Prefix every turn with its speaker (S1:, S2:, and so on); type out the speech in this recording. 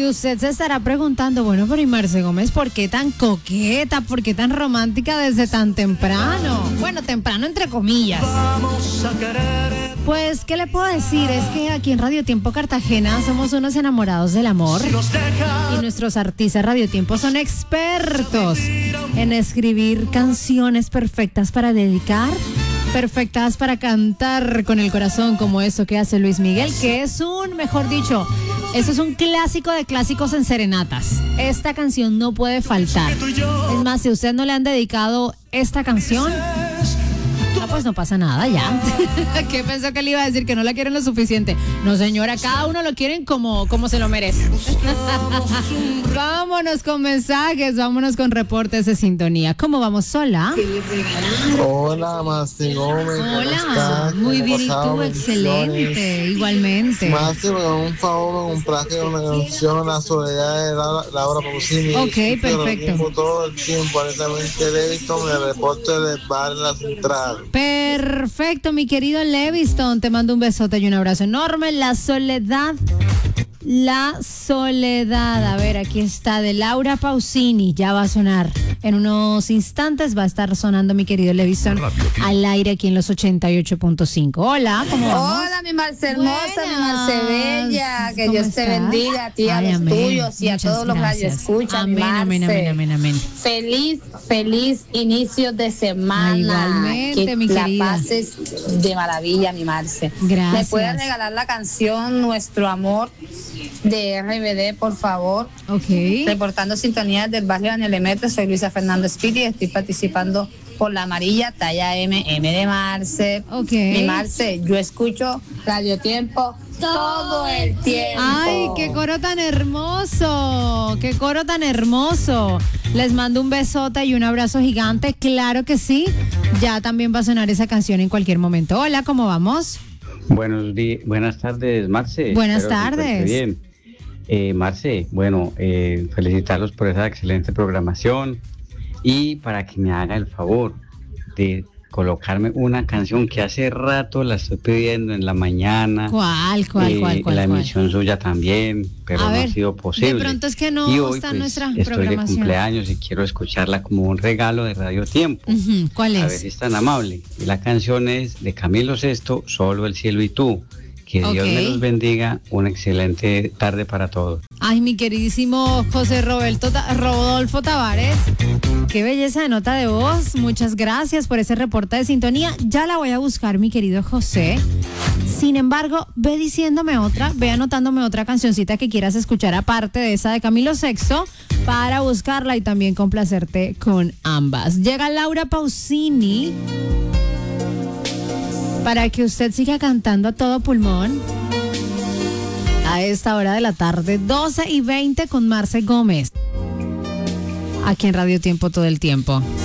S1: Y usted se estará preguntando, bueno, pero ¿y Marce Gómez por qué tan coqueta, por qué tan romántica desde tan temprano? Bueno, temprano entre comillas. Pues, ¿qué le puedo decir? Es que aquí en Radio Tiempo Cartagena somos unos enamorados del amor y nuestros artistas Radio Tiempo son expertos en escribir canciones perfectas para dedicar, perfectas para cantar con el corazón, como eso que hace Luis Miguel, que es mejor dicho, eso es un clásico de clásicos en serenatas. Esta canción no puede faltar. Es más, si a usted no le han dedicado esta canción, pues no pasa nada ya. ¿Qué pensó que le iba a decir? Que no la quieren lo suficiente. No, señora, cada uno lo quieren como se lo merece. Vámonos con mensajes, vámonos con reportes de sintonía. ¿Cómo vamos? Sola.
S2: Hola, Marce Gómez.
S1: Hola, muy bien. ¿Y tú? Excelente, igualmente.
S2: Marce, un favor, me compraste una canción, La Soledad de Laura Pausini.
S1: Ok, perfecto.
S2: Todo el tiempo, honestamente, Leviston, el reporte del bar La Central.
S1: Perfecto, mi querido Leviston, te mando un besote y un abrazo enorme. La soledad, a ver, aquí está, de Laura Pausini, ya va a sonar. En unos instantes va a estar sonando, mi querido Leviston, al aire aquí en los 88.5. Hola, ¿cómo vamos?
S3: Hola, mi Marce hermosa, mi Marce bella, que Dios te bendiga a ti, a los tuyos y a todos los radioescuchas, mi Marce.
S1: Amén.
S3: Feliz inicio de semana.
S1: Igualmente,
S3: que
S1: mi
S3: la
S1: querida.
S3: pases de maravilla, mi Marce.
S1: Gracias.
S3: ¿Me puedes regalar la canción Nuestro Amor de RBD, por favor?
S1: Ok.
S3: Reportando sintonía del barrio Daniel Lemaitre, soy Luisa Fernando Spiti y estoy participando por la amarilla talla M de Marce.
S1: Ok.
S3: Mi Marce, yo escucho Radio Tiempo todo el tiempo.
S1: Ay, qué coro tan hermoso, qué coro tan hermoso. Les mando un besote y un abrazo gigante, claro que sí. Ya también va a sonar esa canción en cualquier momento. Hola, ¿cómo vamos?
S4: Buenas tardes, Marce.
S1: Buenas
S4: Espero
S1: tardes.
S4: que esté bien. Marce, felicitarlos por esa excelente programación y para que me haga el favor de colocarme una canción que hace rato la estoy pidiendo en la mañana.
S1: ¿Cuál?
S4: La emisión suya también, pero no ha sido posible.
S1: De pronto es que no
S4: y hoy,
S1: está en nuestra
S4: estoy
S1: programación.
S4: de cumpleaños y quiero escucharla como un regalo de Radio Tiempo.
S1: ¿Cuál es?
S4: A ver si es tan amable. Y la canción es de Camilo VI, Solo el cielo y tú. Que Dios me los bendiga. Una excelente tarde para todos.
S1: Ay, mi queridísimo José Rodolfo Tavares. Qué belleza de nota de voz. Muchas gracias por ese reporte de sintonía. Ya la voy a buscar, mi querido José. Sin embargo, ve anotándome otra cancioncita que quieras escuchar aparte de esa de Camilo VI para buscarla y también complacerte con ambas. Llega Laura Pausini para que usted siga cantando a todo pulmón a esta hora de la tarde, 12:20 con Marce Gómez, aquí en Radio Tiempo todo el tiempo.